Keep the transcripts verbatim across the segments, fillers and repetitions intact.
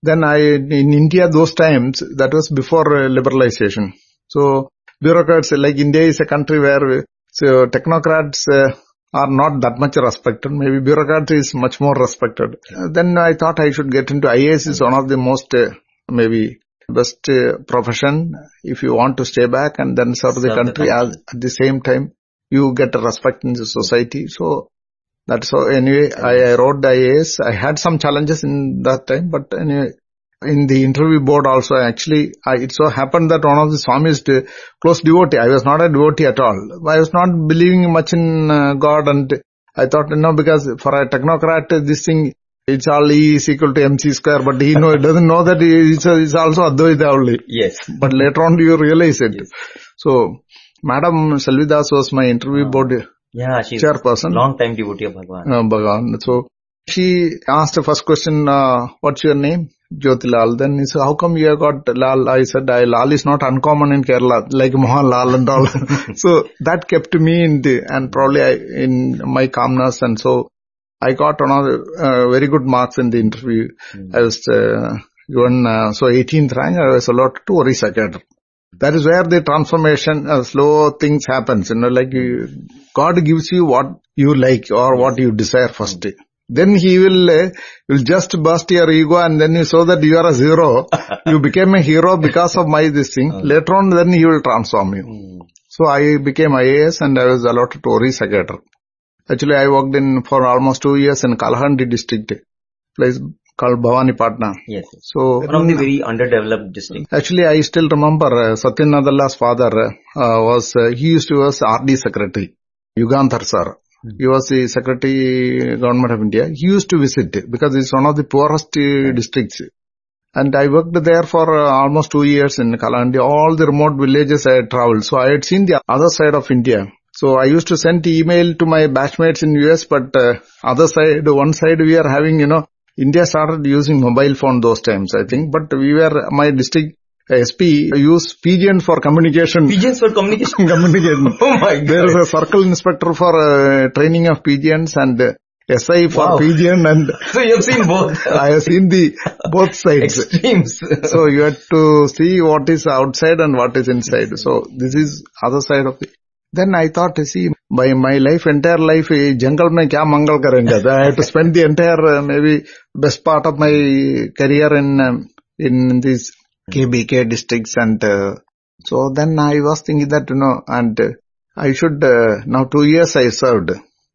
Then I, in India those times, that was before uh, liberalization. So bureaucrats, like India is a country where so technocrats uh, are not that much respected. Maybe bureaucrats is much more respected. Uh, then I thought I should get into I A S is one of the most uh, maybe best uh, profession if you want to stay back and then serve, serve the country. The country. As, at the same time, you get a respect in the society. So that's so anyway, I, I wrote the I A S. I had some challenges in that time, but anyway, in the interview board also, actually, I, it so happened that one of the Swamis, uh, close devotee. I was not a devotee at all. I was not believing much in uh, God, and I thought, you know, because for a technocrat, this thing, it's all E is equal to M C square, but he know, doesn't know that it's, it's also Advaita only. Yes. But later on you realize it. Yes. So, Madam Selvidas was my interview oh. board yeah, she's chairperson. Long time devotee of Bhagavan. Uh, Bhagavan. So, she asked the first question, uh, what's your name? Jyotilal. Then he said, how come you have got Lal? I said, I, Lal is not uncommon in Kerala, like Mohan Lal and all. So, that kept me in the, and probably I, in my calmness, and so, I got one of the, uh, very good marks in the interview. Mm. I was uh, given, uh, so eighteenth rank, I was allotted to Orissa cadre. That is where the transformation, uh, slow things happens, you know, like you, God gives you what you like or what you desire first. Mm. Then He will, uh, will just burst your ego and then you show that you are a zero. You became a hero because of my this thing. Mm. Later on, then He will transform you. Mm. So I became I A S and I was allotted to Orissa cadre. Actually, I worked in for almost two years in Kalahandi district, place called Bhavani Patna. Yes. So one of the very underdeveloped districts. Actually, I still remember uh, Satyanadalla's father uh, was uh, he used to was R D secretary, Yuganthar sir. Mm-hmm. He was the secretary government of India. He used to visit because it's one of the poorest uh, mm-hmm. districts. And I worked there for uh, almost two years in Kalahandi. All the remote villages I had traveled. So I had seen the other side of India. So I used to send email to my batchmates in U S, but uh, other side, one side we are having, you know, India started using mobile phone those times, I think, but we were, my district S P used pigeon for communication. Pigeons for communication? communication. Oh my God. There is a circle inspector for uh, training of pigeons and uh, S I for wow. pigeon and... So you have seen both. I have seen the both sides. Extremes. So you have to see what is outside and what is inside. So this is other side of the... Then I thought, see, by my life, entire life, jungle mein kya mangal karenge? I have to spend the entire, uh, maybe, best part of my career in, um, in these K B K districts and, uh, so then I was thinking that, you know, and uh, I should, uh, now two years I served.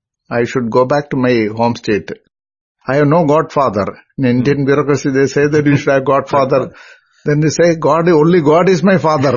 I should go back to my home state. I have no godfather. In Indian bureaucracy, they say that you should have godfather. Then they say, God, only God is my father.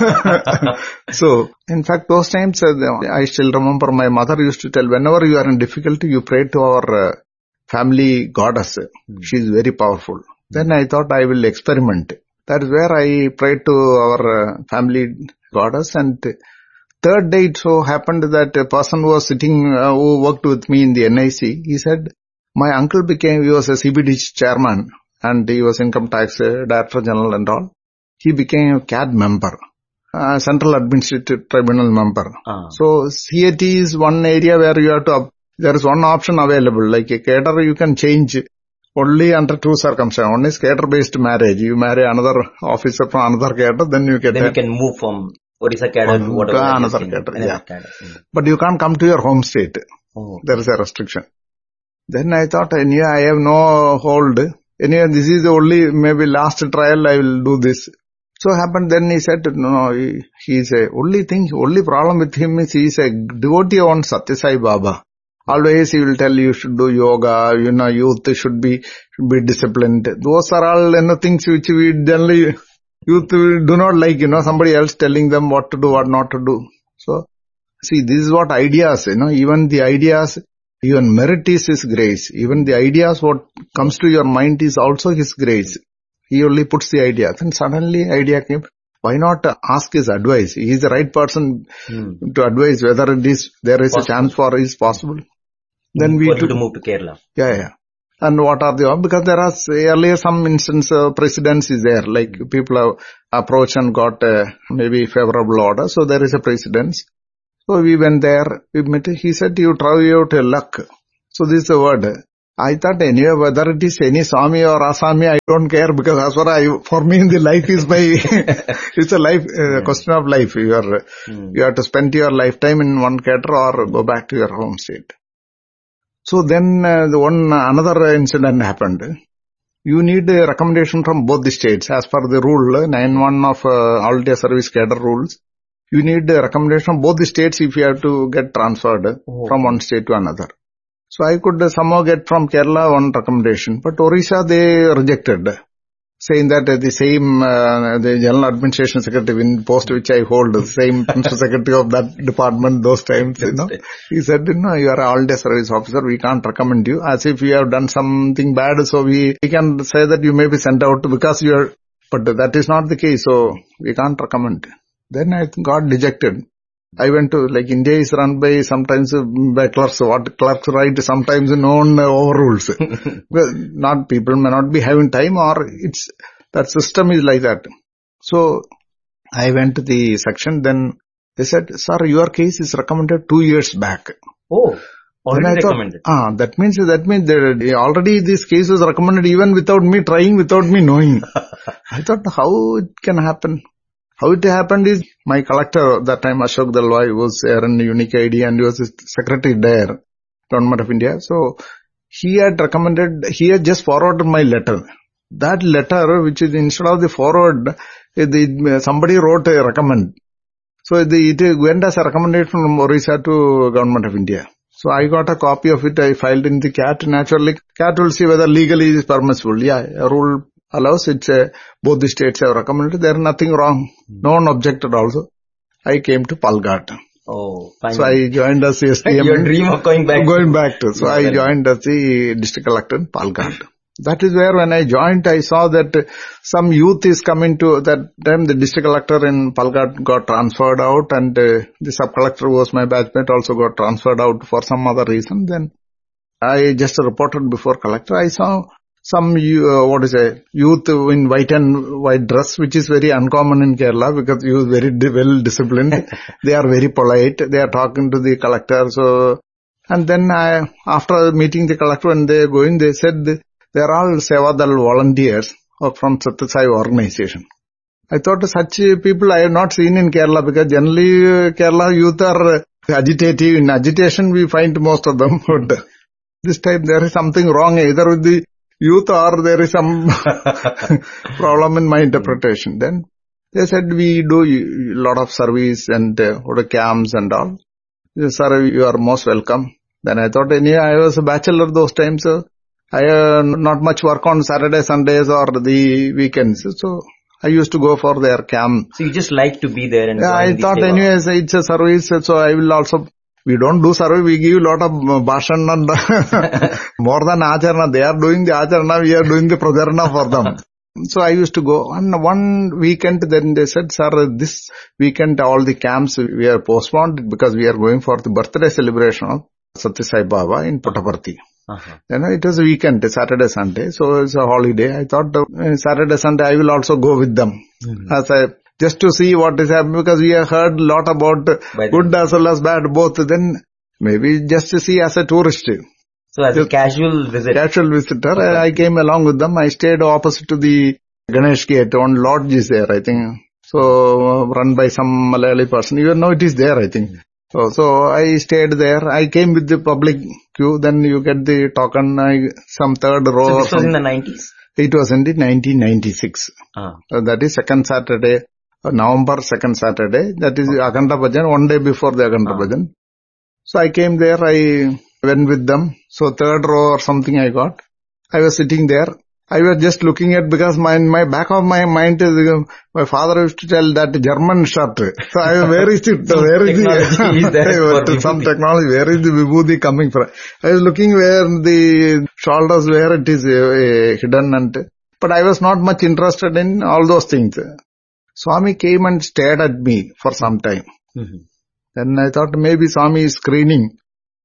So, in fact, those times, uh, I still remember my mother used to tell, whenever you are in difficulty, you pray to our uh, family goddess. Mm. She is very powerful. Mm. Then I thought I will experiment. That is where I prayed to our uh, family goddess. And third day it so happened that a person was sitting, uh, who worked with me in the N I C. He said, my uncle became, he was a C B D chairman. And he was income tax uh, director general and all. He became a C A D member, uh, Central Administrative Tribunal member. Ah. So C A T is one area where you have to, there is one option available, like a cadre you can change only under two circumstances. One is cadre based marriage. You marry another officer from another cadre, then you get Then a, you can move from Orissa cadre to whatever. To another cadre, yeah. Cadre. Mm. But you can't come to your home state. Oh. There is a restriction. Then I thought, anyway, I have no hold. Anyway, this is the only, maybe last trial I will do this. So happened then he said, no, no, he, he is a, only thing, only problem with him is he is a devotee on Satya Sai Baba. Always he will tell you should do yoga, you know, youth should be, should be disciplined. Those are all, you know, things which we generally, youth do not like, you know, somebody else telling them what to do, what not to do. So, see, this is what ideas, you know, even the ideas, even merit is His grace. Even the ideas, what comes to your mind is also His grace. He only puts the idea. Then suddenly idea came, why not ask his advice? He is the right person hmm. to advise whether it is, there is possible. A chance for it is possible. Then we took, to move to Kerala. Yeah, yeah. And what are the, because there are earlier some instance uh, precedence is there, like people have approached and got uh, maybe favorable order. So there is a precedence. So we went there, we met, he said, you try out a luck. So this is the word. I thought anyway, whether it is any Swami or Asami, I don't care, because as far I, for me, the life is my, it's a life, uh, Hmm. question of life. You are, Hmm. you have to spend your lifetime in one cater or go back to your home state. So then uh, the one, another incident happened. You need a recommendation from both the states. As per the rule, nine one of uh, All India Service Cadre rules, you need a recommendation from both the states if you have to get transferred Oh. from one state to another. So I could uh, somehow get from Kerala one recommendation, but Orissa they rejected, saying that uh, the same, uh, the General Administration Secretary in post which I hold, the same Principal Secretary of that department those times, you know, he said, no, you are an all-day service officer, we can't recommend you, as if you have done something bad, so we, we can say that you may be sent out because you are, but that is not the case, so we can't recommend. Then I got dejected. I went to, like, India is run by sometimes uh, by clerks. What clerks write sometimes known uh, overrules. Well, not, people may not be having time, or it's, that system is like that. So I went to the section, then they said, sir, your case is recommended two years back. Oh, Then already I recommended. thought, ah, that means, that means that already this case was recommended even without me trying, without me knowing. I thought, how it can happen? How it happened is, my collector at that time, Ashok Dalwai, was there in Unique I D and he was his secretary there, Government of India. So he had recommended, he had just forwarded my letter. That letter, which is instead of the forward, the, somebody wrote a recommend. So the, it went as a recommendation from Orissa to Government of India. So I got a copy of it, I filed in the C A T. Naturally, C A T will see whether legally it is permissible. Yeah, a rule allows, it's a, both the states have recommended, there is nothing wrong. No one objected also. I came to Palghat. Oh, fine. So I joined as the S D M. Your dream of going back. Going back to. So Yeah, I well. joined as the district collector in Palghat. That is where when I joined, I saw that some youth is coming to, that time the district collector in Palghat got transferred out, and uh, the sub collector who was my batchmate also got transferred out for some other reason. Then I just reported before collector. I saw some, uh, what is it, youth in white and white dress, which is very uncommon in Kerala because you are very di- well disciplined. They are very polite. They are talking to the collector. So, and then I, after meeting the collector, when they are going, they said they are all Sevadal volunteers or from Satya Sai organization. I thought such people I have not seen in Kerala, because generally uh, Kerala youth are agitative. In agitation we find most of them. But this time there is something wrong either with the youth or there is some problem in my interpretation. Then they said we do a lot of service and uh, camps and all. Sir, you are most welcome. Then I thought, anyway, I was a bachelor those times, so I uh, not much work on Saturday, Sundays or the weekends. So I used to go for their camp. So you just like to be there and Yeah, I join the thought seva. anyways, it's a service, so I will also, we don't do service, we give a lot of uh, bhashan and more than acharana. They are doing the acharana, we are doing the prajarana for them. So I used to go. And one weekend then they said, sir, this weekend all the camps we are postponed because we are going for the birthday celebration of Satya Sai Baba in Puttaparthi. Uh-huh. Then it was a weekend, Saturday, Sunday. So it's a holiday. I thought uh, Saturday, Sunday I will also go with them. Mm-hmm. As I, just to see what is happening, because we have heard a lot about By good as well as bad both. Then maybe just to see as a tourist. So as Just a casual visit. Casual visitor, okay. I came along with them. I stayed opposite to the Ganesh Gate. One lodge is there, I think. So, uh, run by some Malayali person. You know it is there, I think. So, so I stayed there. I came with the public queue. Then you get the token, I, some third row. So or this was some, in the nineties? It was in the nineteen ninety-six. Ah. Uh, that is second Saturday, uh, November second Saturday. That is okay. Akhanda Bhajan, one day before the Akhanda ah. Bhajan. So I came there, I went with them. So third row or something I got. I was sitting there. I was just looking at, because my, my back of my mind is, uh, my father used to tell that German shirt. So I, where is it? Where is the, some technology, where is the Vibhuti coming from? I was looking where the shoulders, where it is uh, uh, hidden, and, but I was not much interested in all those things. Swami came and stared at me for some time. Mm-hmm. Then I thought maybe Swami is screening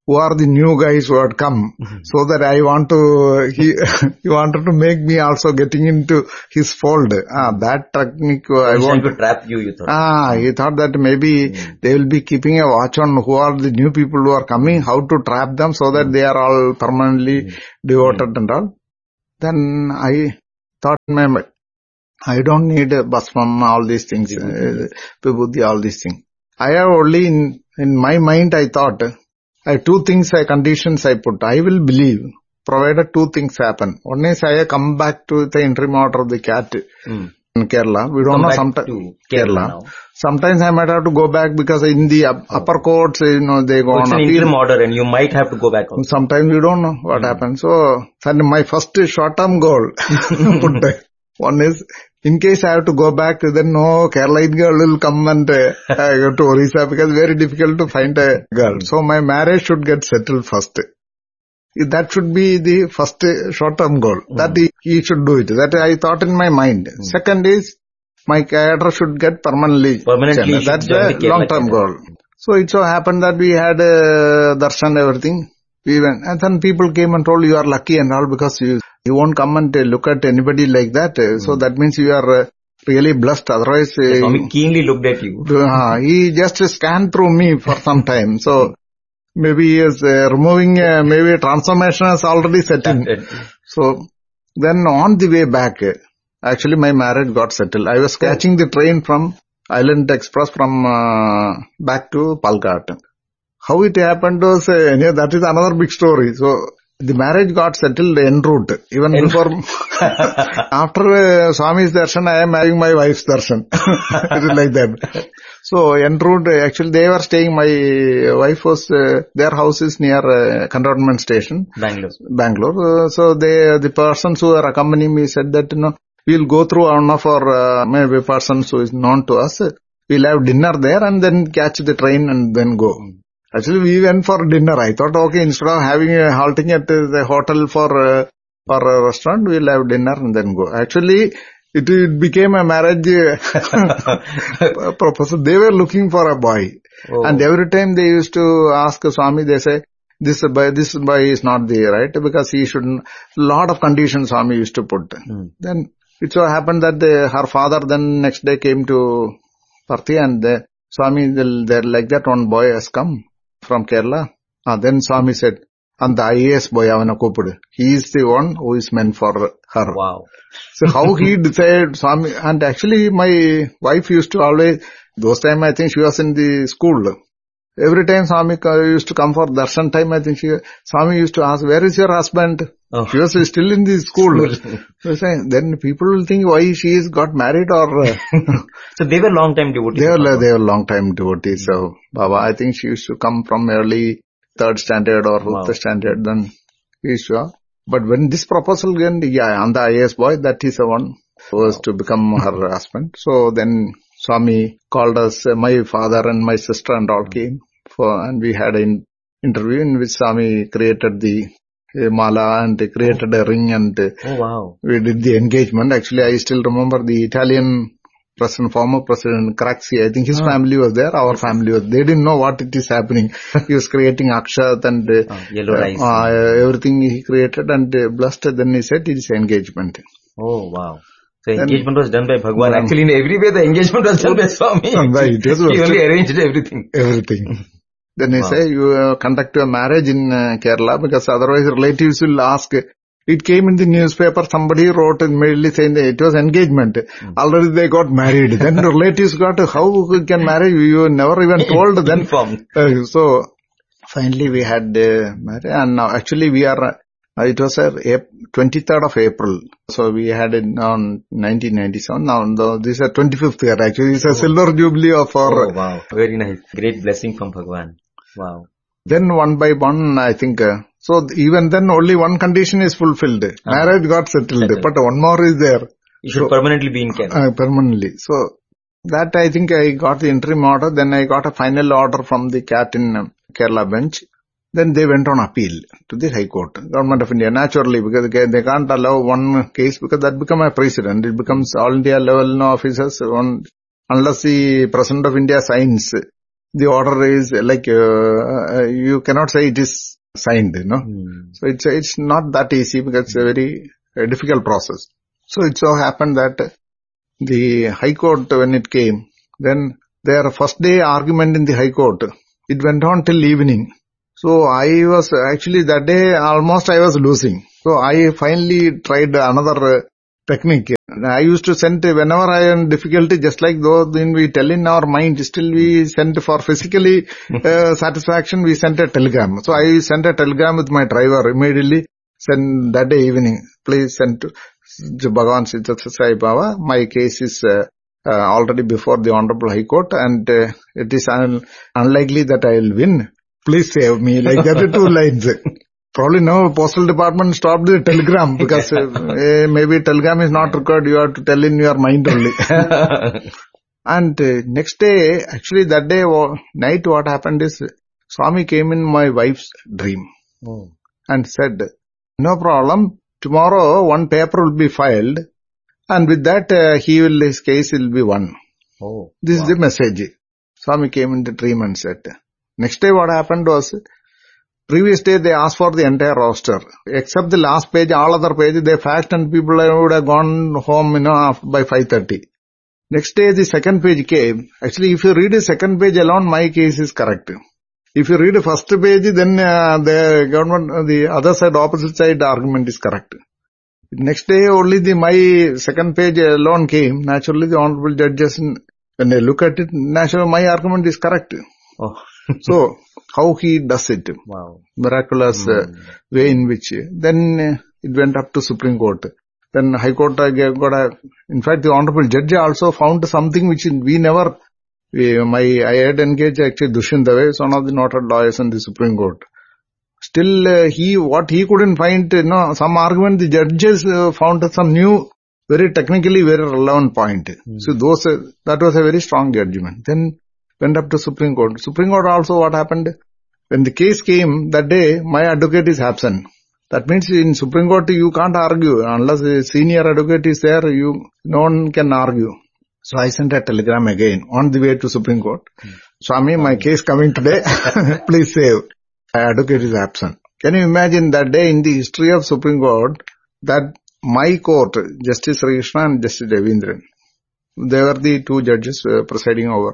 who are the new guys who had come, mm-hmm. so that I want to, he, he wanted to make me also getting into his fold. Ah, that technique, so I want to trap you, you thought. Ah, he thought that maybe mm-hmm. they will be keeping a watch on who are the new people who are coming, how to trap them so that mm-hmm. they are all permanently mm-hmm. devoted mm-hmm. and all. Then I thought in my mind, I don't need a basmam, all these things, uh, vibhuti, all these things. I have only in, in my mind I thought, I have two things, I conditions I put. I will believe, provided two things happen. One is I come back to the interim order of the cat mm. in Kerala. We don't come know back sometimes. To Kerala now. Sometimes I might have to go back because in the up, oh. upper courts, you know, they go so it's on an appeal. interim order and you might have to go back also. Sometimes we don't know what mm. happens. So, my first short-term goal, put one is, in case I have to go back, then no, Caroline girl will come and uh, I go to Orissa because very difficult to find a girl. So my marriage should get settled first. That should be the first short-term goal. Mm. That he, he should do it. That I thought in my mind. Mm. Second is, my cadre should get permanently. Permanently. That's the long-term goal. So it so happened that we had uh, darshan, everything. We went, and then people came and told you are lucky and all because you you won't come and uh, look at anybody like that. Mm. So that means you are uh, really blessed. Otherwise, uh, yes, Swami keenly looked at you. Uh, he just scanned through me for some time. So maybe he is uh, removing, uh, maybe transformation has already set in. So then on the way back, actually my marriage got settled. I was catching the train from Island Express from uh, back to Palghat. How it happened was, uh, yeah, that is another big story. So, the marriage got settled en route. Even en before, after uh, Swami's darshan, I am having my wife's darshan. It is like that. So, en route, actually they were staying, my wife was, uh, their house is near uh, Cantonment Station. Bangalore. Bangalore. Uh, so, they, the persons who are accompanying me said that, you know, we'll go through one of our, uh, maybe persons who is known to us. We'll have dinner there and then catch the train and then go. Mm. Actually, we went for dinner. I thought, okay, instead of having a halting at the hotel for uh, for a restaurant, we'll have dinner and then go. Actually, it, it became a marriage uh, proposal. They were looking for a boy. Oh. And every time they used to ask Swami, they say, this boy, this boy is not there, right? Because he shouldn't, lot of conditions Swami used to put. Mm. Then it so happened that the, her father then next day came to Parthi and the Swami, they're like that, one boy has come from Kerala. Ah, then Swami said, and the I A S boy, Avana Kopudu, he is the one who is meant for her. Wow. So how he decided, Swami, and actually my wife used to always, those time I think she was in the school. Every time Swami used to come for darshan time, I think she, Swami used to ask, where is your husband? Oh. She was still in the school. So then people will think why she has got married or... Uh, so they were long time devotees. They were, they were long time devotees. So Baba, I think she used to come from early third standard or fifth wow. standard, then he used to. But when this proposal again, yeah, on the I A S boy, that is the one who was wow. to become her husband. So then Swami called us, uh, my father and my sister and all came for, and we had an interview in which Swami created the uh, mala and created a ring and uh, oh, wow. we did the engagement. Actually, I still remember the Italian president, former president Craxi. I think his oh. family was there, our family was, they didn't know what it is happening. He was creating akshat and uh, oh, yellow rice. Uh, everything he created and uh, blessed. Then he said it is engagement. Oh, wow. The then, engagement was done by Bhagwan. Um, Actually, in every way, the engagement was done by Swami. Right, he only arranged everything. Everything. Then he wow. say, you uh, conduct a marriage in uh, Kerala because otherwise relatives will ask. It came in the newspaper, somebody wrote immediately saying that it was engagement. Mm. Already they got married. Then relatives got, how we can marry? You were never even told then. Uh, so, finally we had uh, married and now actually we are, uh, it was uh, twenty-third of April. So we had it on nineteen ninety-seven. Now the, this is a twenty-fifth year actually. It's a oh. silver jubilee of our... Oh wow, very nice. Great blessing from Bhagwan. Wow. Then one by one, I think, uh, so even then only one condition is fulfilled. Uh-huh. Marriage got settled, settled, but one more is there. You should so, permanently be in Kerala. Uh, permanently. So that I think I got the interim order. Then I got a final order from the cat in uh, Kerala bench. Then they went on appeal to the High Court, Government of India, naturally, because they can't allow one case because that become a precedent. It becomes all India level no officers, one, unless the President of India signs the order is like, uh, you cannot say it is signed, you know. Mm. So it's, it's not that easy because it's a very a difficult process. So it so happened that the High Court, when it came, then their first day argument in the High Court, it went on till evening. So I was actually that day almost I was losing. So I finally tried another uh, technique. I used to send whenever I am in difficulty, just like though then we tell in our mind, still we send for physically uh, satisfaction, we sent a telegram. So I sent a telegram with my driver immediately, send that day evening, please send to Bhagavan Siddhartha Sai Baba. My case is uh, uh, already before the Honorable High Court and uh, it is un- unlikely that I will win. Please save me. Like that two lines. Probably no postal department stopped the telegram because uh, uh, maybe telegram is not required. You have to tell in your mind only. And uh, next day, actually that day night what happened is Swami came in my wife's dream oh. and said, no problem. Tomorrow one paper will be filed and with that uh, he will, his case will be won. Oh, this wow. is the message. Swami came in the dream and said. Next day what happened was, previous day they asked for the entire roster. Except the last page, all other pages, they faxed and people would have gone home, you know, by five thirty. Next day the second page came. Actually if you read the second page alone, my case is correct. If you read the first page, then uh, the government, the other side, opposite side argument is correct. Next day only the my second page alone came. Naturally the honorable judges, when they look at it, naturally my argument is correct. Oh. So, how he does it. Wow. Miraculous mm. uh, way in which. Then uh, it went up to Supreme Court. Then High Court uh, got a, in fact the Honorable Judge also found something which we never, we, my, I had engaged actually Dushyant Dave, one of the noted lawyers in the Supreme Court. Still uh, he, what he couldn't find, you know, some argument the judges uh, found some new, very technically very relevant point. Mm. So those, uh, that was a very strong judgment. Then went up to Supreme Court. Supreme Court also what happened? When the case came that day, my advocate is absent. That means in Supreme Court you can't argue. Unless a senior advocate is there, you, no one can argue. So I sent a telegram again on the way to Supreme Court. Hmm. Swami, my case coming today. Please save. My advocate is absent. Can you imagine that day in the history of Supreme Court that my court, Justice Krishna and Justice Devendran, they were the two judges uh, presiding over.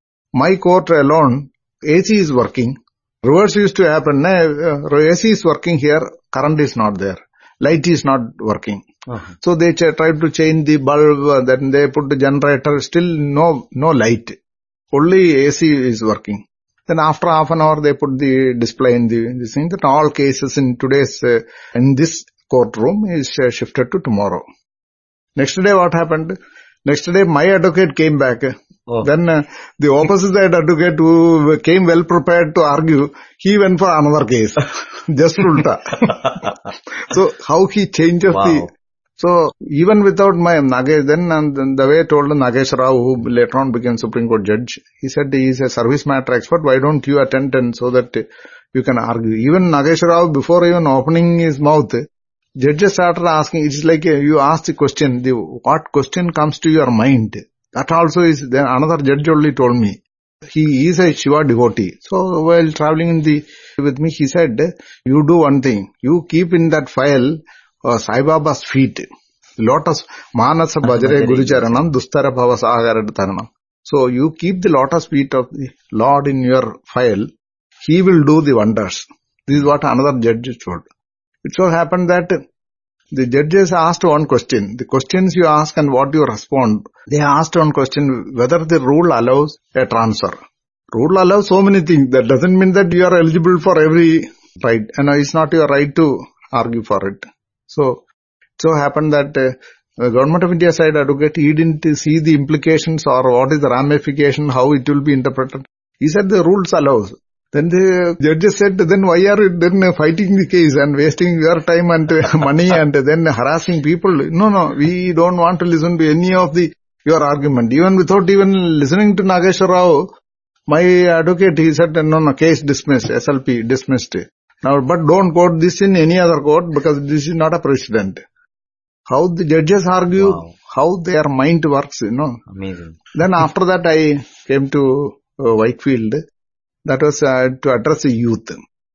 My court alone, A C is working. Reverse used to happen. Uh, A C is working here, current is not there. Light is not working. Uh-huh. So they ch- tried to change the bulb, uh, then they put the generator, still no no light. Only A C is working. Then after half an hour they put the display in the this thing that all cases in today's, uh, in this courtroom is uh, shifted to tomorrow. Next day what happened? Next day my advocate came back. Oh. Then uh, the opposite side advocate who came well prepared to argue, he went for another case. Just ulta. So how he changes wow. the... So even without my Nagesh, then and the way I told Nagesh Rao, who later on became Supreme Court judge, he said he is a service matter expert, why don't you attend and so that you can argue. Even Nagesh Rao, before even opening his mouth, judges started asking, it's like you ask the question, the what question comes to your mind? That also is, then another judge only told me. He is a Shiva devotee. So while traveling in the, with me, he said, you do one thing. You keep in that file uh, Sai Baba's feet. Lotus, Manasa Bhajare Guru Charanam, Dustara Bhava Sagarad Taranam. So you keep the lotus feet of the Lord in your file. He will do the wonders. This is what another judge told. It so happened that the judges asked one question. The questions you ask and what you respond. They asked one question, whether the rule allows a transfer. Rule allows so many things. That doesn't mean that you are eligible for every right. And it's not your right to argue for it. So, it so happened that uh, the Government of India side advocate, he didn't see the implications or what is the ramification, how it will be interpreted. He said the rules allows. Then the judges said, then why are you then fighting the case and wasting your time and money and then harassing people? No, no, we don't want to listen to any of the your argument. Even without even listening to Nageswar Rao, my advocate, he said, no, no, case dismissed, S L P dismissed. Now, but don't quote this in any other court because this is not a precedent. How the judges argue, wow. how their mind works, you know. Amazing. Then after that I came to uh, Whitefield. That was uh, to address the youth.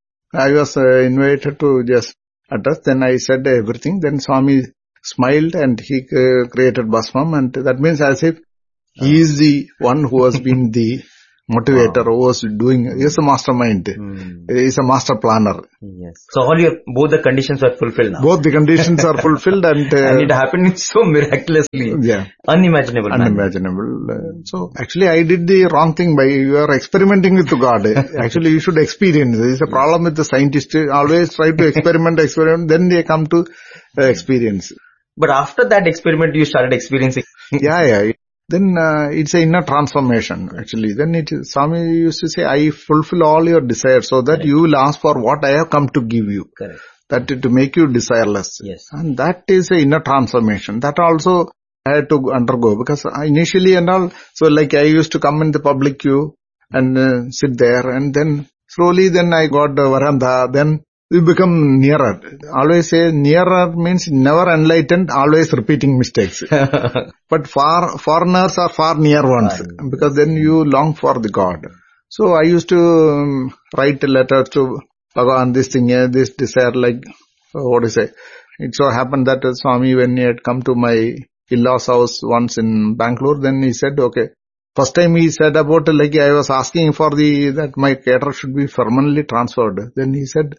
I was uh, invited to just address. Then I said everything. Then Swami smiled and he uh, created Bhasmam, and that means as if he is the one who has been the motivator, wow. who was doing, he is a mastermind, mm. he is a master planner. Yes. So all your, both the conditions are fulfilled now. Both the conditions are fulfilled and... Uh, and it happened so miraculously. Yeah. Unimaginable. Unimaginable. Uh, so actually I did the wrong thing by, you are experimenting with God. Actually you should experience. There is a problem with the scientists. Always try to experiment, experiment, then they come to uh, experience. But after that experiment you started experiencing. yeah, yeah. Then uh, it's an inner transformation actually. Then it is, Swami used to say, I fulfill all your desires so that Correct. You will ask for what I have come to give you. Correct. That to make you desireless. Yes. And that is an inner transformation. That also I had to undergo because initially and all, so like I used to come in the public queue and uh, sit there, and then slowly then I got the varanda, then we become nearer. Always say nearer means never enlightened, always repeating mistakes. But far, foreigners are far near ones because then you long for the God. So I used to um, write letters to Bhagavan, this thing, yeah, this desire, like, what do you say? It so happened that uh, Swami, when he had come to my in-laws house once in Bangalore, then he said, okay, first time he said about, like, I was asking for the, that my caterer should be permanently transferred. Then he said,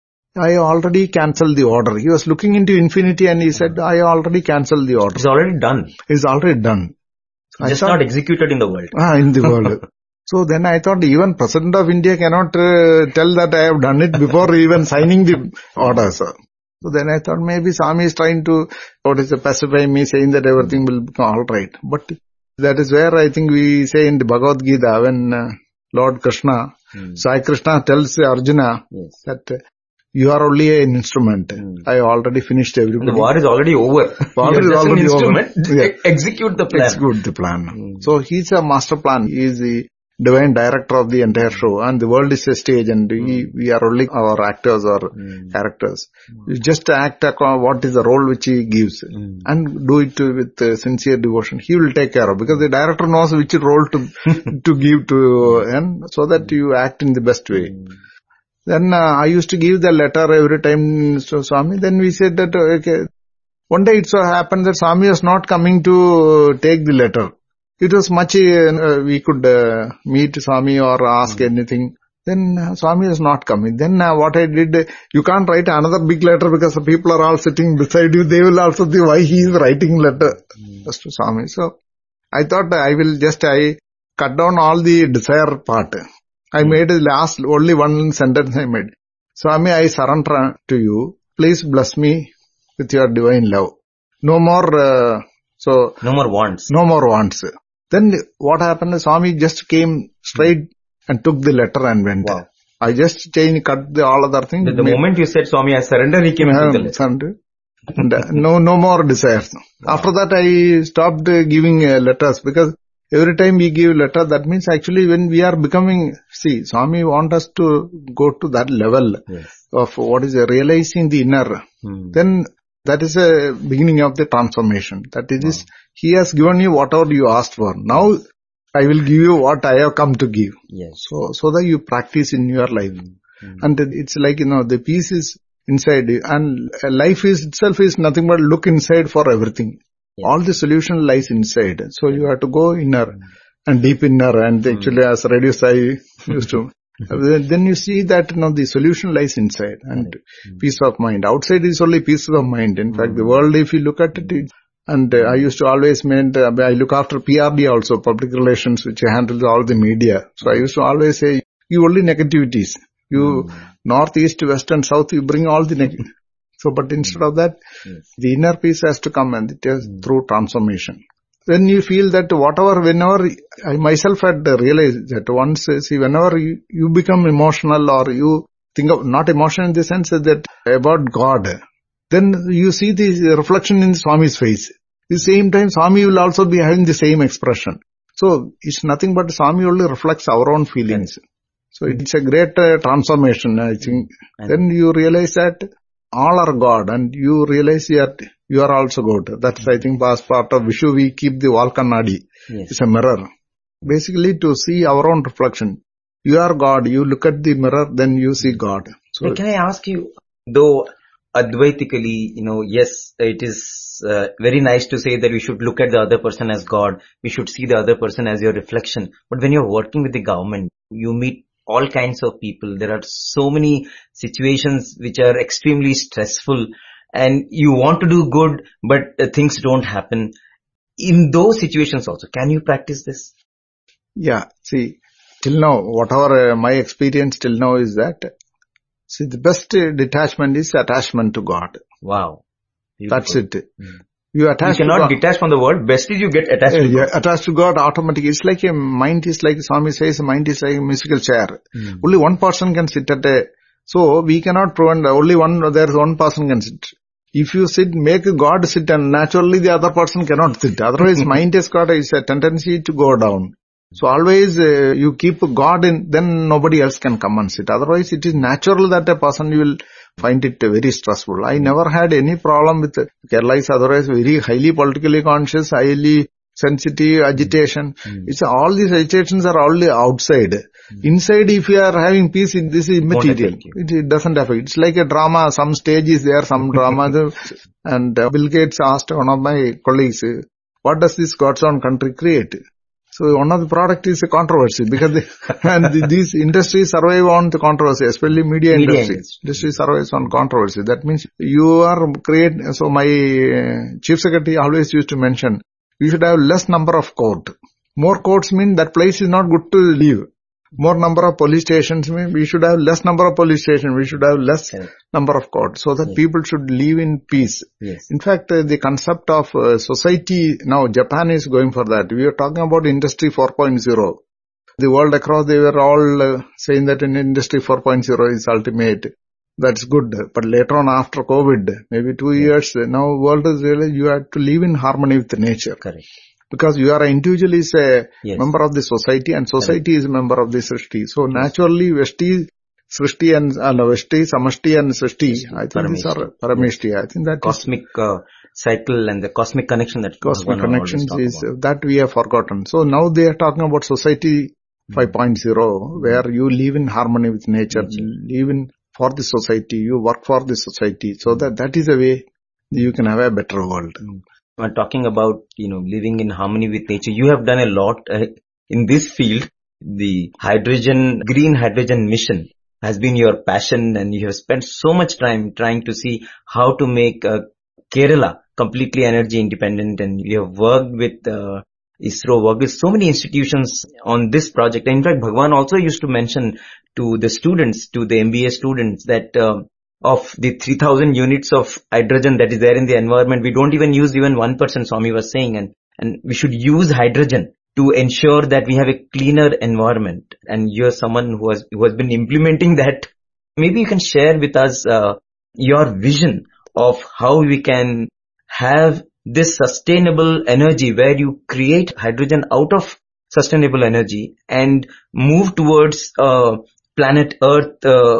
I already cancelled the order. He was looking into infinity and he said, I already cancelled the order. It's already done. It's already done. Just thought, not executed in the world. Ah, in the world. So then I thought even President of India cannot uh, tell that I have done it before even signing the orders. So then I thought maybe Swami is trying to, what is it, pacify me, saying that everything will become alright. But that is where I think we say in the Bhagavad Gita, when uh, Lord Krishna, hmm. Sai Krishna tells Arjuna yes. that uh, you are only an instrument. Mm. I already finished everybody. The war is already over. War is already an instrument. Over. Yeah. Execute the plan. Execute the plan. Mm. So he's a master plan. He is the divine director of the entire show, and the world is a stage, and mm. we, we are only our actors or mm. characters. Mm. We just act according what is the role which he gives, mm. and do it with uh, sincere devotion. He will take care of, because the director knows which role to to give to, and so that you act in the best way. Mm. Then uh, I used to give the letter every time to Swami. Then we said that, okay, one day it so happened that Swami was not coming to take the letter. It was much, uh, we could uh, meet Swami or ask mm. anything. Then uh, Swami was not coming. Then uh, what I did, uh, you can't write another big letter because the people are all sitting beside you. They will also see why he is writing letter mm. just to Swami. So I thought I will just, I cut down all the desire part. I made the last, only one sentence I made. Swami, I surrender to you. Please bless me with your divine love. No more, uh, so. No more wants. No more wants. Then what happened, Swami just came straight and took the letter and went. Wow. I just changed, cut the all other things. The, the moment you said, Swami, I surrender, he came and took the letter. Surrender. And uh, no, no more desires. Wow. After that, I stopped uh, giving uh, letters, because every time we give letter, that means actually when we are becoming, see, Swami want us to go to that level yes. of what is uh, realizing the inner. Hmm. Then that is a beginning of the transformation. That it is, wow. He has given you whatever you asked for. Now I will give you what I have come to give. Yes. So, so that you practice in your life. Hmm. And it's like, you know, the peace is inside you, and life is itself is nothing but look inside for everything. Yes. All the solution lies inside. So you have to go inner mm. and deep inner, and mm. actually as Radio Sai used to, then you see that, you know, the solution lies inside, and mm. peace of mind. Outside is only peace of mind. In mm. fact, the world, if you look at it, it and uh, I used to always meant, uh, I look after P R D also, public relations, which handles all the media. So I used to always say, you only negativities. You mm. north, east, west and south, you bring all the negative. So, but instead of that, yes. the inner peace has to come, and it is mm. through transformation. When you feel that whatever, whenever, I myself had realized that once, see, whenever you, you become emotional, or you think of, not emotional in the sense that about God, then you see the reflection in Swami's face. At the same time, Swami will also be having the same expression. So, it's nothing but Swami only reflects our own feelings. So, it's a great uh, transformation, I think. Mm. Then you realize that all are God, and you realize that you are also God. That's, I think, as part of Vishu, we keep the wall kannadi. Yes. It's a mirror. basically to see our own reflection. You are God. You look at the mirror, then you see God. So, can I ask you, though Advaitically, you know, yes, it is uh, very nice to say that we should look at the other person as God. We should see the other person as your reflection. But when you're working with the government, you meet all kinds of people. There are so many situations which are extremely stressful, and you want to do good, but uh, things don't happen. In those situations also, can you practice this? Yeah, see, till now, whatever uh, my experience till now is that, see, the best uh, detachment is attachment to God. Wow. Beautiful. That's it. Mm. You attach You cannot to detach from the world. Best is you get attached uh, to yeah, God. Attached to God automatically. It's like a mind is like, Swami says, mind is like a musical chair. Mm. Only one person can sit at a, so we cannot prevent, only one, there's one person can sit. If you sit, make God sit, and naturally the other person cannot sit. Otherwise mind has got a, a tendency to go down. So always uh, you keep God in, then nobody else can come and sit. Otherwise it is natural that a person will find it very stressful. I never had any problem with Kerala is otherwise very highly politically conscious, highly sensitive, agitation. Mm. It's all these agitations are only outside. Mm. Inside, if you are having peace, this is immaterial. It, it doesn't affect. It's like a drama. Some stage is there, some drama. And uh, Bill Gates asked one of my colleagues, what does this God's own country create? So one of the product is a controversy, because they, and the, these industries survive on the controversy, especially media, media industry. industry. Industry survives on controversy. That means you are create. So my uh, chief secretary always used to mention, you should have less number of court. More courts mean that place is not good to live. More number of police stations mean we should have less number of police stations. We should have less yes. number of courts, so that yes. people should live in peace. Yes. In fact, uh, the concept of uh, society, now Japan is going for that. We are talking about Industry four point oh. The world across, they were all uh, saying that in Industry four point oh is ultimate. That's good. But later on, after COVID, maybe two yes. years, now world is really, you have to live in harmony with nature. Correct. Because you are an individual is a yes. member of the society, and society Correct. Is a member of the Srishti. So yes. naturally, Veshti, Srishti and, uh, Veshti, Samashti and Srishti, I think Parameshti. These are Parameshti. Yes. I think that cosmic uh, cycle and the cosmic connection that cosmic connections is uh, that we have forgotten. So now they are talking about society mm. five point oh, where you live in harmony with nature, nature. live in for the society, you work for the society. So that that is a way you can have a better world. Mm. When talking about, you know, living in harmony with nature, you have done a lot uh, in this field. The hydrogen, green hydrogen mission has been your passion, and you have spent so much time trying to see how to make uh, Kerala completely energy independent, and you have worked with uh, ISRO, worked with so many institutions on this project. And in fact, Bhagwan also used to mention to the students, to the M B A students, that uh, of the three thousand units of hydrogen that is there in the environment, we don't even use even one percent, Swami was saying, and, and we should use hydrogen to ensure that we have a cleaner environment. And you're someone who has, who has been implementing that. Maybe you can share with us uh, your vision of how we can have this sustainable energy where you create hydrogen out of sustainable energy and move towards uh, planet Earth uh,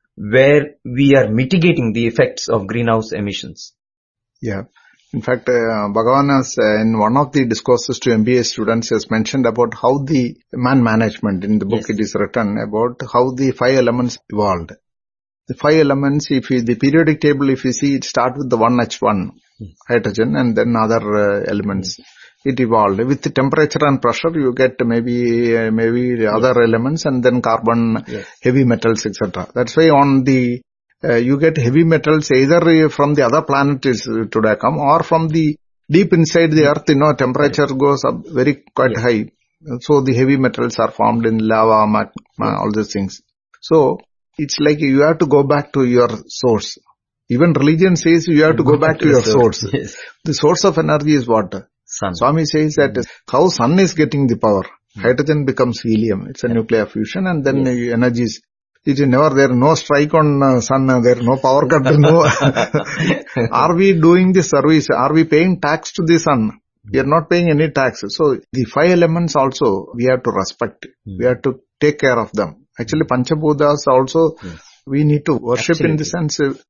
where we are mitigating the effects of greenhouse emissions. Yeah. In fact, uh, Bhagavan has, uh, in one of the discourses to M B A students, has mentioned about how the man management, in the book yes. it is written about how the five elements evolved. The five elements, if you, the periodic table, if you see, it starts with the one H one, yes. hydrogen, and then other uh, elements. Yes. It evolved. With the temperature and pressure, you get maybe uh, maybe yes. other elements, and then carbon, yes. heavy metals, et cetera. That's why on the uh, you get heavy metals either from the other planets today come, or from the deep inside the earth. You know, temperature yes. goes up very quite yes. high. So the heavy metals are formed in lava, magma, yes. all these things. So it's like you have to go back to your source. Even religion says you have to go, go back, back to, to your source. source. Yes. The source of energy is water. Sun. Swami says that mm. how sun is getting the power. Mm. Hydrogen becomes helium. It's a yeah. nuclear fusion, and then yes. energy is, it is never there. No strike on uh, sun. Uh, there no power cut. No. Are we doing the service? Are we paying tax to the sun? We are not paying any tax. So the five elements also we have to respect. Mm. We have to take care of them. Actually, Panchabhutas also yes. we need to worship Absolutely. In the sense. Uh,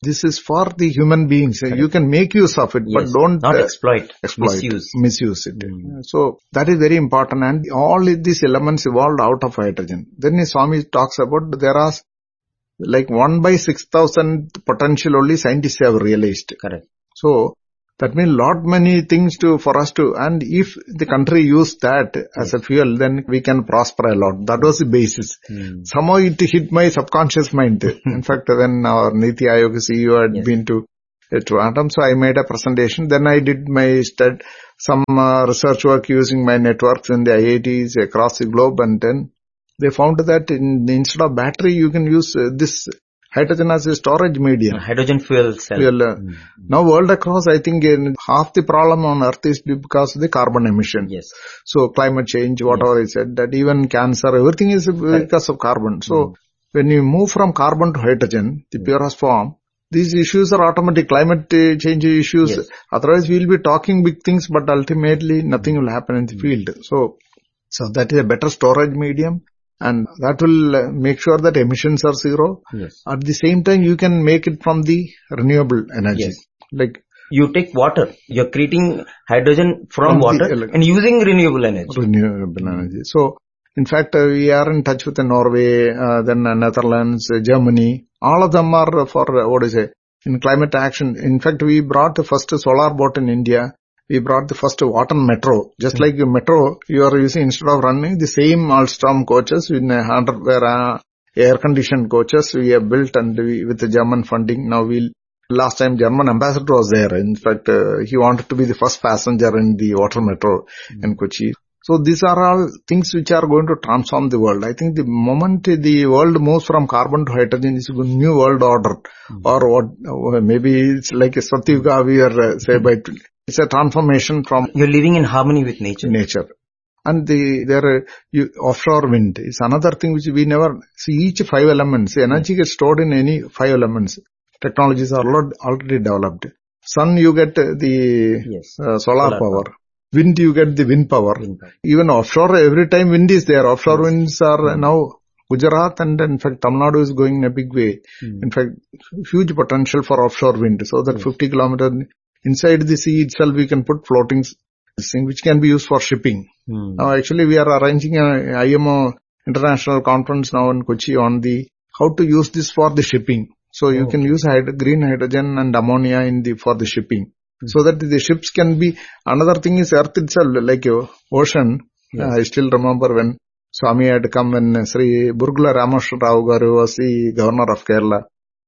This is for the human beings. Correct. You can make use of it, yes. but don't not uh, exploit, exploit, misuse, misuse it. Mm. So that is very important, and all these elements evolved out of hydrogen. Then Swami talks about there are like one by six thousand potential only scientists have realized. Correct. So that means lot many things to for us to, and if the country used that yes. as a fuel, then we can prosper a lot. That was the basis. Mm. Somehow it hit my subconscious mind. In fact, when our Niti Aayog C E O had yes. been to uh, Trivandrum, so I made a presentation. Then I did my stud, some uh, research work using my networks in the I I Ts across the globe, and then they found that in, instead of battery, you can use uh, this hydrogen as a storage medium. Hydrogen fuel cell. Fuel, uh, mm-hmm. Now world across, I think uh, half the problem on earth is because of the carbon emission. Yes. So climate change, whatever yes. I said, that even cancer, everything is right. because of carbon. So mm-hmm. when you move from carbon to hydrogen, the mm-hmm. purest form, these issues are automatic. Climate change issues. Yes. Otherwise we'll be talking big things, but ultimately nothing will happen in the mm-hmm. field. So, so that is a better storage medium. And that will make sure that emissions are zero. Yes. At the same time, you can make it from the renewable energy. Yes. Like you take water, you're creating hydrogen from, from water the, and using renewable energy. Renewable energy. So, in fact, uh, we are in touch with uh, Norway, uh, then uh, Netherlands, uh, Germany. All of them are for, uh, what is it, in climate action. In fact, we brought the first solar boat in India. We brought the first water metro. Just mm-hmm. like a metro, you are using, instead of running the same Alstom coaches in a hundred where uh, air-conditioned coaches we have built, and we, with the German funding. Now we'll, last time German ambassador was there. In fact, uh, he wanted to be the first passenger in the water metro mm-hmm. in Kochi. So these are all things which are going to transform the world. I think the moment the world moves from carbon to hydrogen is a new world order. Mm-hmm. Or what, maybe it's like a Satyuga we are, uh, say by it's a transformation from... You're living in harmony with nature. Nature. And the there you, offshore wind is another thing which we never see. Each five elements, energy yes. gets stored in any five elements. Technologies are already developed. Sun, you get the yes. uh, solar, solar power. power. Wind, you get the wind power. wind power. Even offshore, every time wind is there. Offshore yes. winds are mm. now Gujarat, and in fact Tamil Nadu is going in a big way. Mm. In fact, huge potential for offshore wind. So that yes. fifty kilometers inside the sea itself, we can put floating thing which can be used for shipping. Hmm. Now, actually, we are arranging a I M O international conference now in Kochi on the how to use this for the shipping. So you oh, can okay. use hyd- green hydrogen and ammonia in the for the shipping, hmm. so that the ships can be. Another thing is Earth itself, like your ocean. Yes. Uh, I still remember when Swami had come when Sri Burgula Rameshwar Rao Garu was the governor of Kerala.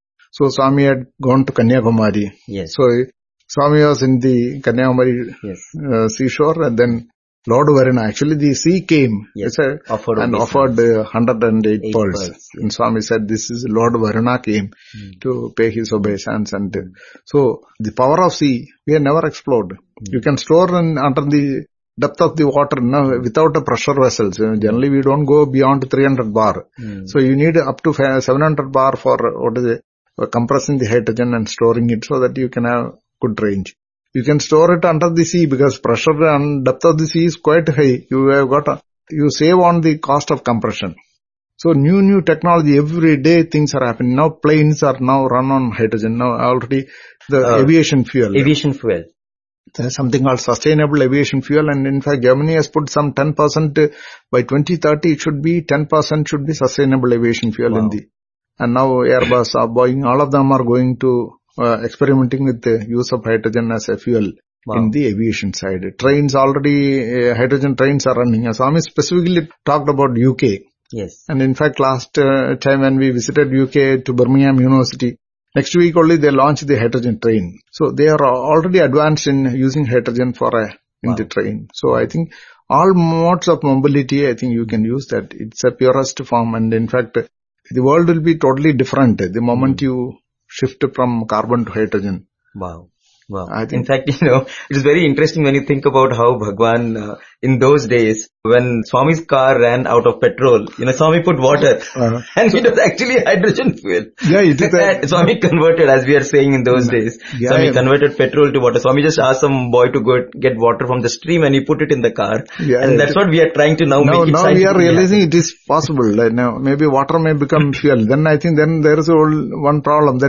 So Swami had gone to Kanyakumari. Yes. So Swami was in the Kanyakumari yes. uh, seashore, and then Lord Varuna, actually the sea came yes. a, offered and offered uh, one hundred eight Eight pearls. pearls yes. And Swami said, this is Lord Varuna came mm. to pay his obeisance. And uh, so the power of sea, we have never explored. Mm. You can store in, under the depth of the water no, without a pressure vessels. Uh, generally, we don't go beyond three hundred bar. Mm. So you need up to seven hundred bar for, what is it, uh, compressing the hydrogen and storing it so that you can have good range. You can store it under the sea because pressure and depth of the sea is quite high. You have got a, you save on the cost of compression. So new, new technology, every day things are happening. Now planes are now run on hydrogen. Now already the uh, aviation fuel. Aviation fuel. There's something called sustainable aviation fuel, and in fact Germany has put some ten percent by twenty thirty it should be ten percent should be sustainable aviation fuel wow. in the, and now Airbus, Boeing, all of them are going to Uh, experimenting with the use of hydrogen as a fuel wow. in the aviation side. Trains already, uh, hydrogen trains are running. Swami specifically talked about U K. Yes. And in fact, last uh, time when we visited U K to Birmingham University, next week only they launched the hydrogen train. So they are already advanced in using hydrogen for a, in wow. the train. So I think all modes of mobility, I think you can use that. It's a purest form, and in fact, the world will be totally different the moment mm. you shift from carbon to hydrogen. Wow. Wow. I think, in fact, you know, it is very interesting when you think about how Bhagwan, uh, in those days, when Swami's car ran out of petrol, you know, Swami put water uh-huh. and it was actually hydrogen fuel. Yeah, it is. A, Swami converted, as we are saying in those days. Yeah, Swami yeah. converted petrol to water. Swami just asked some boy to go get water from the stream and he put it in the car. Yeah, and that's what we are trying to now, now make it. Now we are realizing it is possible. Like now, maybe water may become fuel. Then I think then there is one problem. Then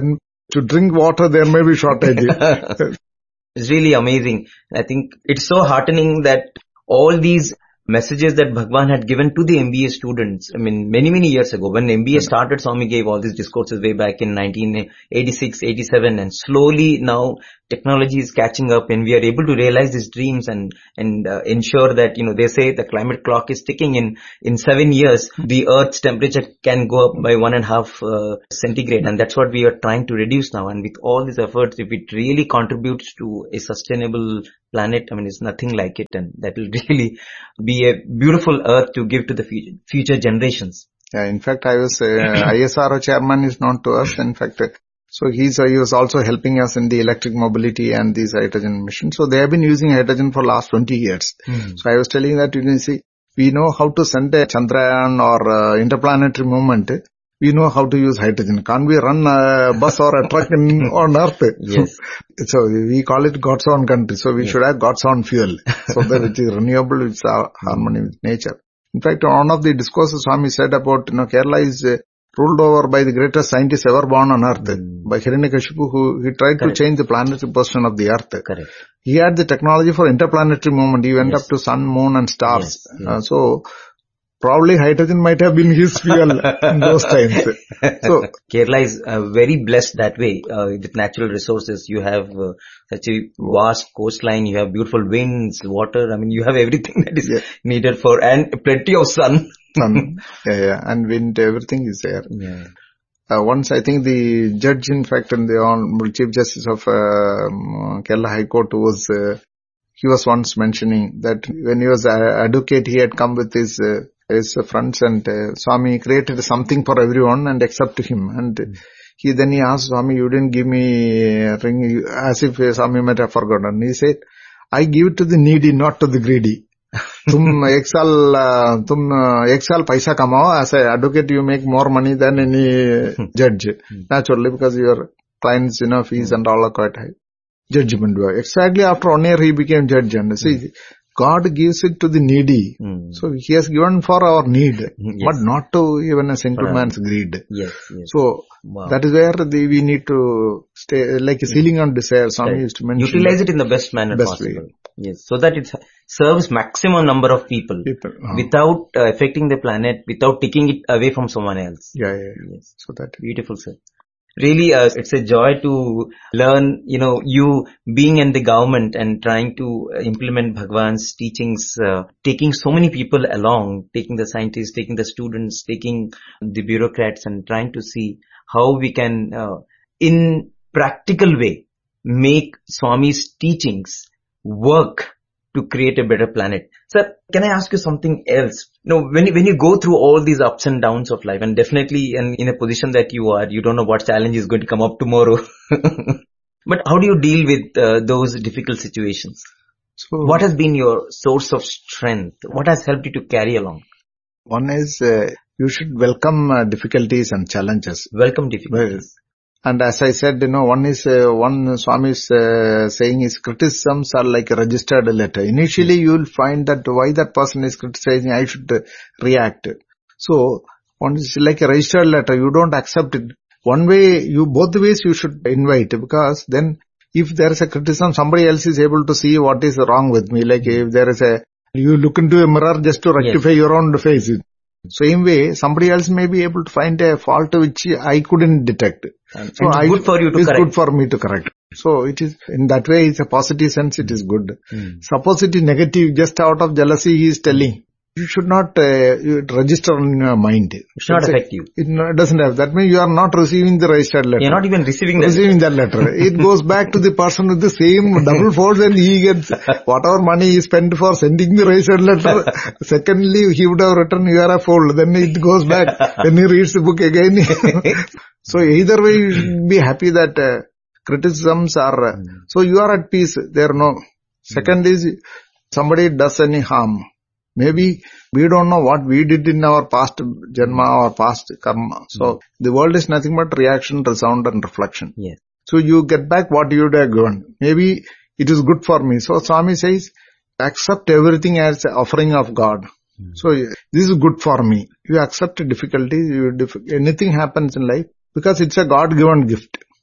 To drink water, there may be shortage. It's really amazing. I think it's so heartening that all these messages that Bhagwan had given to the M B A students, I mean, many, many years ago, when M B A started, Swami gave all these discourses way back in nineteen eighty-six, eighty-seven, and slowly now technology is catching up and we are able to realize these dreams and, and uh, ensure that, you know, they say the climate clock is ticking. In, in seven years, the Earth's temperature can go up by one and a half uh, centigrade, and that's what we are trying to reduce now. And with all these efforts, if it really contributes to a sustainable planet, I mean, it's nothing like it, and that will really be a beautiful Earth to give to the future, future generations. Yeah, in fact, I was, uh, I S R O chairman is known to us, in fact, uh, so he's, uh, he was also helping us in the electric mobility and these hydrogen missions. So they have been using hydrogen for last twenty years. Mm-hmm. So I was telling that, you can see, we know how to send a Chandrayaan or uh, interplanetary movement. We know how to use hydrogen. Can't we run a bus or a truck in, on Earth? Yes. So we call it God's own country. So we yes. should have God's own fuel. So that which is renewable, it's our harmony with nature. In fact, one of the discourses Swami said about, you know, Kerala is uh, ruled over by the greatest scientist ever born on Earth, mm. by Hiranyakashipu, who he tried Correct. to change the planetary position of the Earth. Correct. He had the technology for interplanetary movement. He went yes. up to sun, moon and stars. Yes. Yes. Uh, so, probably hydrogen might have been his fuel in those times. So Kerala is uh, very blessed that way, uh, with natural resources. You have uh, such a vast coastline, you have beautiful winds, water. I mean, you have everything that is yeah. needed for, and plenty of sun. Sun, yeah, yeah, and wind, everything is there. Yeah. Uh, once I think the judge, in fact, and the Honorable Chief Justice of uh, Kerala High Court was, uh, he was once mentioning that when he was an advocate, he had come with his uh, his friends, and uh, Swami created something for everyone and except him. And mm. he then he asked Swami, you didn't give me a ring, as if uh, Swami might have forgotten. He said, I give it to the needy, not to the greedy. Tum ek saal, uh, tum uh, ek saal paisa kamao. As an advocate, you make more money than any judge. Naturally, because your clients, you know, fees and all are quite high. Judgment. Exactly after one year, he became judge. And see, God gives it to the needy. Mm. So he has given for our need, yes. but not to even a single right. man's greed. Yes, yes. So wow. that is where the, we need to stay, like a ceiling on desire. Swami right. used to mention. Utilize it in the best manner best possible. Way. Yes, so that it serves maximum number of people, people uh-huh. without uh, affecting the planet, without taking it away from someone else. Yeah, yeah, yeah. Yes. So that beautiful, sir. Really, uh, it's a joy to learn, you know, you being in the government and trying to implement Bhagwan's teachings, uh, taking so many people along, taking the scientists, taking the students, taking the bureaucrats, and trying to see how we can, uh, in practical way, make Swami's teachings work to create a better planet. Sir, can I ask you something else? You know, when you, when you go through all these ups and downs of life, and definitely in, in a position that you are, you don't know what challenge is going to come up tomorrow. But how do you deal with uh, those difficult situations? So, what has been your source of strength? What has helped you to carry along? One is, uh, you should welcome uh, difficulties and challenges. Welcome difficulties. And as I said, you know, one is, uh, one Swami is uh, saying is criticisms are like a registered letter. Initially, you will find that why that person is criticizing, I should uh, react. So, one is like a registered letter. You don't accept it. One way, you, both ways you should invite, because then if there is a criticism, somebody else is able to see what is wrong with me. Like if there is a, you look into a mirror just to rectify yes. your own face. Same way, somebody else may be able to find a fault which I couldn't detect. And so it's I, good for you to it's correct. It's good for me to correct. So it is, in that way, it's a positive sense, it is good. Mm. Suppose it is negative, just out of jealousy, he is telling. You should not uh, register in your mind. It should not affect you. It doesn't have. That means you are not receiving the registered letter. You are not even receiving that Receiving letter. that letter. It goes back to the person with the same double folds, and he gets whatever money he spent for sending the registered letter. Secondly, he would have written, you are a fool. Then it goes back. When he reads the book again. So either way, you should be happy that uh, criticisms are, uh, mm. so you are at peace. There no. Second mm. is, somebody does any harm. Maybe we don't know what we did in our past janma or past karma. So mm. the world is nothing but reaction, resound and reflection. Yes. So you get back what you have given. Maybe it is good for me. So Swami says, accept everything as an offering of God. Mm. So this is good for me. You accept difficulties, you dif- anything happens in life because it's a God-given gift.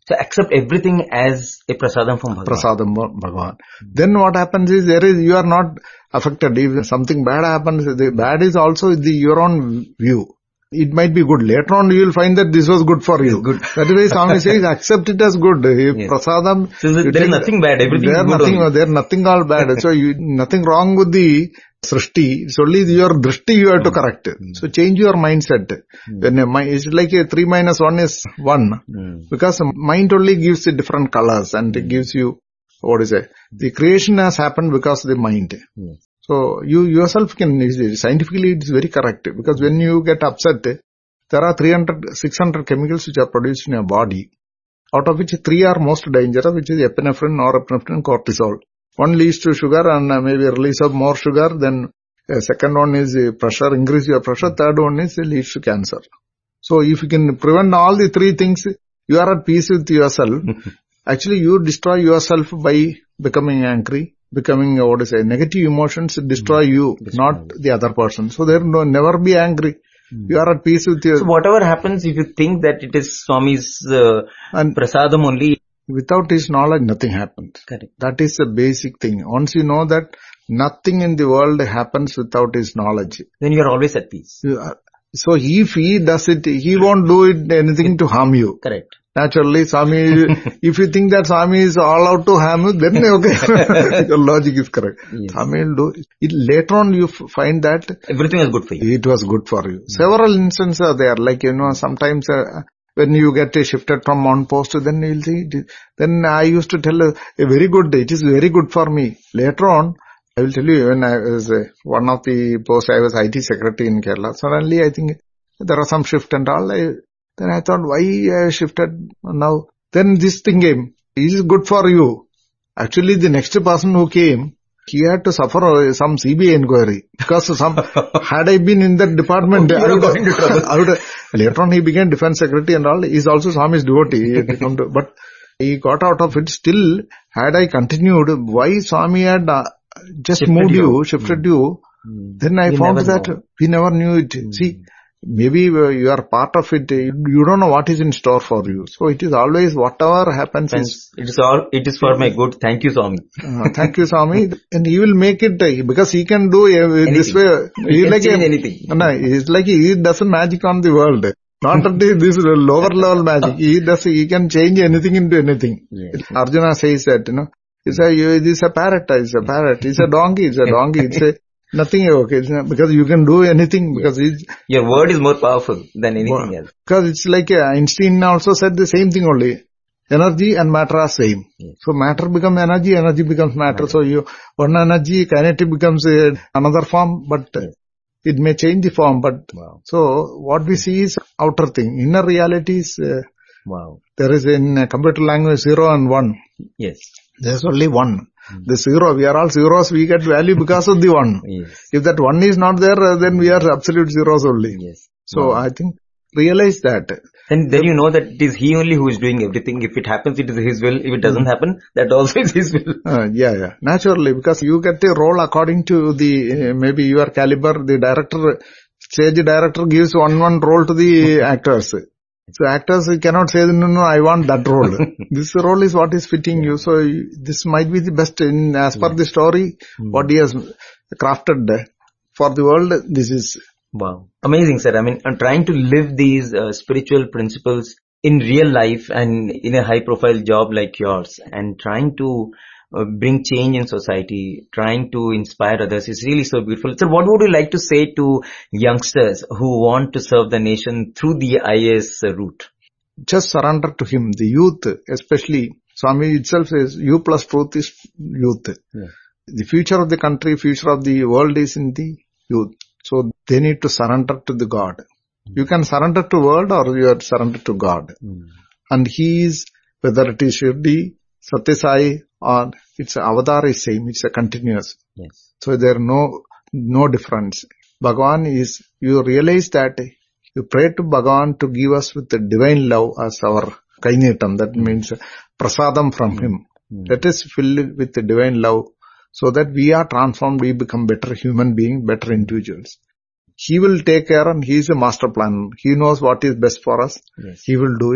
So accept everything as a prasadam from Bhagavan. Prasadam Bhagavan. Then what happens is there is, you are not affected. If something bad happens, the bad is also the your own view. It might be good. Later on you will find that this was good for you. Good. That is why Swami says accept it as good. If Yes. prasadam. So there is nothing bad, everything there is good nothing, only. there nothing all bad. So you, nothing wrong with the srishti. It's only your drishti you have to correct. So change your mindset. When a mind, it's like a three minus one is one. Mm. Because mind only gives you different colors and it gives you, what is it? The creation has happened because of the mind. Yes. So you yourself can, scientifically it's very correct. Because when you get upset, there are three hundred, six hundred chemicals which are produced in your body. Out of which three are most dangerous, which is epinephrine, norepinephrine, cortisol. One leads to sugar and uh, maybe release of more sugar. Then uh, second one is uh, pressure, increase your pressure. Third one is uh, leads to cancer. So if you can prevent all the three things, you are at peace with yourself. Actually, you destroy yourself by becoming angry, becoming, uh, what is it, negative emotions destroy you, Destroy not the other person. So there no, never be angry. You are at peace with your... So whatever happens, if you think that it is Swami's uh, and prasadam only. without his knowledge, nothing happens. Correct. That is the basic thing. Once you know that nothing in the world happens without his knowledge. Then you are always at peace. You are- So if he does it, he won't do it anything to harm you. Correct. Naturally, Swami, if you think that Swami is all out to harm you, then okay, your logic is correct. Yes. Swami will do it. Later on you f- find that Everything is good for you. it was good for you. Several instances are there, like, you know, sometimes uh, when you get uh, shifted from one post, then you'll see, it- then I used to tell, uh, a very good, it is very good for me. Later on, I will tell you, when I was uh, one of the posts, I was I T secretary in Kerala. Suddenly, I think there are some shift and all. I, then I thought, why I shifted now? Then this thing came. This is good for you. Actually, the next person who came, he had to suffer uh, some C B I inquiry. Because some, had I been in that department, You I would would, have got into trouble. I would, later on he became defense secretary and all. He's also Swami's devotee. He had become to- But he got out of it. Still, had I continued, why Swami had uh, just Shifted moved you, you. shifted you, Mm. then I We found never that know. we never knew it. See, maybe uh, you are part of it. You you don't know what is in store for you. So it is always whatever happens is, Friends, it is all, it is for my good. Thank you, Swami. uh, thank you, Swami. And he will make it, uh, because he can do uh, this way. He can like change a, anything. No, he's like he does magic on the world. Not at the, this lower level magic. He does, he can change anything into anything. Yes. Arjuna says that, you know, it's a, it's a parrot, it's a parrot, it's a donkey, it's a donkey, it's a, nothing, okay, it's not, because you can do anything, because it's, Your word is more powerful than anything else. because it's like uh, Einstein also said the same thing only. Energy and matter are same. Yes. So matter becomes energy, energy becomes matter. So you, one energy, kinetic becomes uh, another form, but uh, it may change the form, but Wow. so what we see is outer thing. Inner reality is, uh, Wow. there is in uh, computer language zero and one. Yes. There's only one. The zero, we are all zeros, we get value because of the one. Yes. If that one is not there, uh, then we are absolute zeros only. Yes. So Wow. I think, realize that. Then, then you know that it is he only who is doing everything. If it happens, it is his will. If it doesn't happen, that also is his will. Uh, yeah, yeah. Naturally, because you get the role according to the, uh, maybe your caliber, the director, stage director gives one one role to the actors. So actors cannot say, no, no, I want that role. This role is what is fitting you. So you, this might be the best in, as per the story, what he has crafted for the world. This is, Wow. Amazing, sir. I mean, I'm trying to live these uh, spiritual principles in real life and in a high profile job like yours, and trying to uh, bring change in society, trying to inspire others is really so beautiful. Sir, what would you like to say to youngsters who want to serve the nation through the I A S route? just surrender to him. The youth, especially, Swami itself says, you plus truth is youth. Yeah. The future of the country, future of the world is in the youth. So they need to surrender to the God. You can surrender to world or you are surrender to God. Mm. And he is, whether it is Shirdi, Satyasai, or it's avatar is same, it's a continuous. Yes. So there no, no difference. Bhagavan is, you realize that you pray to Bhagavan to give us with the divine love as our kainitam. That means prasadam from him. Mm. Let us fill it with the divine love so that we are transformed, we become better human beings, better individuals. He will take care and he is a master planner. He knows what is best for us. Yes. He will do it.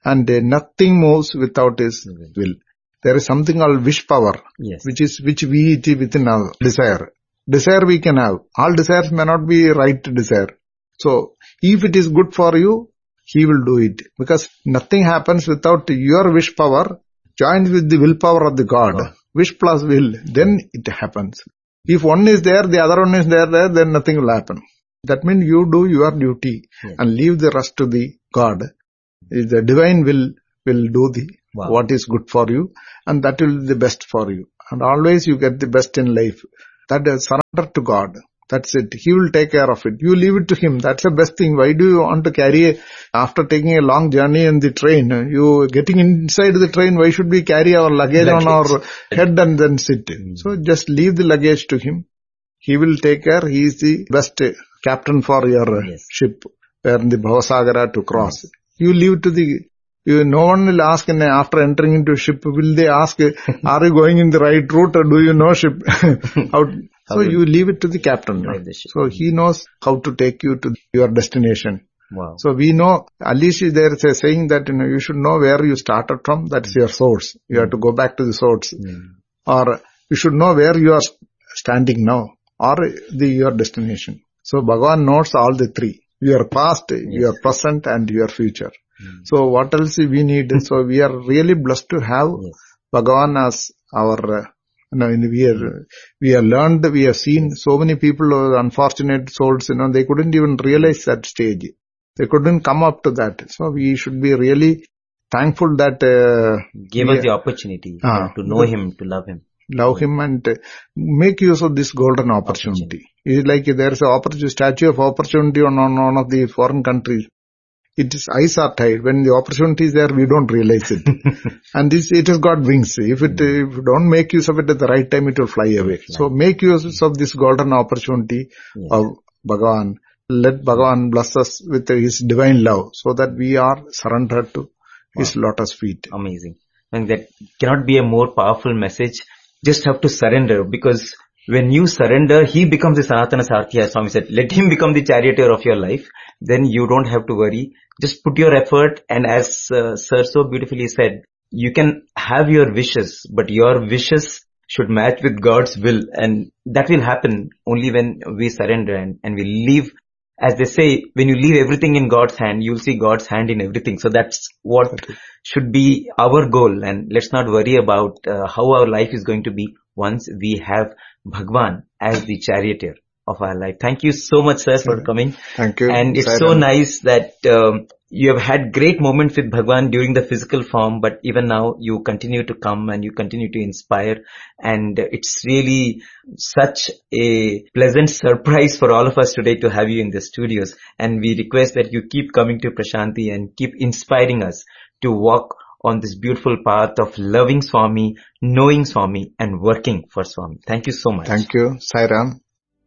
and uh, nothing moves without his Okay. will. There is something called wish power, Yes. which is which we it within our desire. Desire we can have. All desires may not be right desire. So if it is good for you, he will do it, because nothing happens without your wish power joined with the willpower of the God. God. Wish plus will, then it happens. If one is there, the other one is there, there, then nothing will happen. That means you do your duty Yeah. and leave the rest to the God. The divine will will do the Wow. what is good for you, and that will be the best for you. And always you get the best in life. That is surrender to God. That's it. He will take care of it. You leave it to him. That's the best thing. Why do you want to carry, a, after taking a long journey in the train, you getting inside the train, why should we carry our luggage, Luggage. on our head and then sit? Mm. So just leave the luggage to him. He will take care. He is the best captain for your Yes. ship, where in the Bhavasagara to cross. You leave to the, you, no one will ask in, after entering into a ship, will they ask, are you going in the right route or do you know ship? How, so How will- you leave it to the captain. no? Drive the ship. So he knows how to take you to your destination. Wow. So we know, at least there is a saying that, you know, you should know where you started from. That's your source. You have to go back to the source. Mm. Or you should know where you are standing now, or the your destination. So Bhagavan knows all the three. Your past, your present, and your future. Mm. So what else we need? So we are really blessed to have Yes. Bhagavan as our, uh, you know, we are, we have learned, we have seen so many people, uh, unfortunate souls, you know, they couldn't even realize that stage. They couldn't come up to that. So we should be really thankful that, uh, Gave we us the opportunity Ah. to know him, to love him. love him and uh, make use of this golden opportunity. It's like there is a opportunity, statue of opportunity on, on one of the foreign countries. It is eyes are tied. When the opportunity is there, we don't realize it. And this, it has got wings. If it, if you don't make use of it at the right time, it will fly away. fly. So make use of this golden opportunity Yes. of Bhagavan. Let Bhagavan bless us with his divine love so that we are surrendered to his lotus feet. Amazing. And that cannot be a more powerful message. Just have to surrender, because when you surrender, he becomes the Sanatana Sarathi, as Swami said. Let him become the charioteer of your life. Then you don't have to worry. Just put your effort, and as uh, Sir so beautifully said, you can have your wishes, but your wishes should match with God's will, and that will happen only when we surrender and, and we leave. As they say, when you leave everything in God's hand, you'll see God's hand in everything. So that's what should be our goal. And let's not worry about uh, how our life is going to be once we have Bhagwan as the charioteer of our life. Thank you so much, sir, for coming. Thank you. And it's Sai so Ram. nice that um, you have had great moments with Bhagwan during the physical form, but even now you continue to come and you continue to inspire. And it's really such a pleasant surprise for all of us today to have you in the studios. And we request that you keep coming to Prashanti and keep inspiring us to walk on this beautiful path of loving Swami, knowing Swami, and working for Swami. Thank you so much. Thank you. Sai Ram.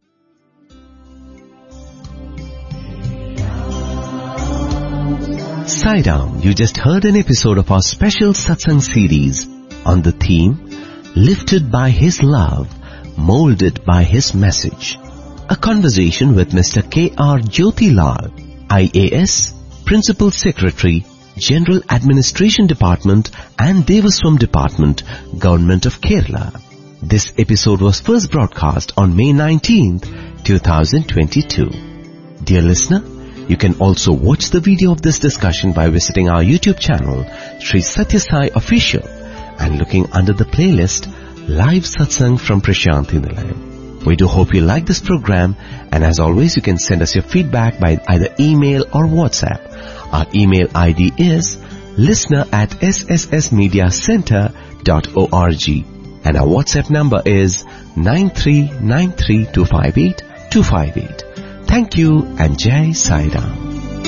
Sai Ram, you just heard an episode of our special Satsang series on the theme, Lifted by His Love, Molded by His Message. A conversation with Mister K R Jyoti Lal, I A S, Principal Secretary, General Administration Department and Devaswam Department, Government of Kerala. This episode was first broadcast on May nineteenth, twenty twenty-two. Dear listener, you can also watch the video of this discussion by visiting our YouTube channel, Sri Satya Sai Official, and looking under the playlist, Live Satsang from Prashanti Nilayam. We do hope you like this program, and as always, you can send us your feedback by either email or WhatsApp. Our email I D is listener at s s s media center dot org, and our WhatsApp number is nine three nine three two five eight two five eight. Thank you and Jai Sai Ram.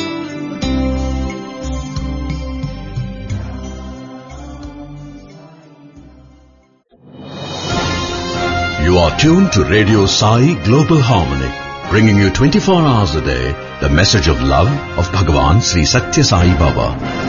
You are tuned to Radio Sai Global Harmony, bringing you twenty-four hours a day the message of love of Bhagavan Sri Satya Sai Baba.